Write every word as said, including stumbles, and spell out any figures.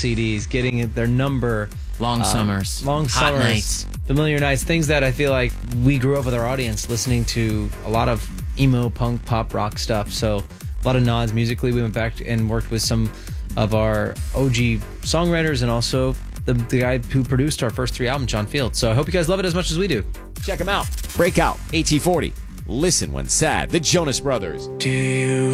C Ds, getting their number. Long um, summers. Long Hot summers. nights. Familiar nights. Things that I feel like we grew up with our audience listening to a lot of emo, punk, pop, rock stuff. So a lot of nods musically. We went back and worked with some of our O G songwriters and also the, the guy who produced our first three albums, John Field. So I hope you guys love it as much as we do. Check them out. Breakout, A T forty. Listen when sad. The Jonas Brothers. Do you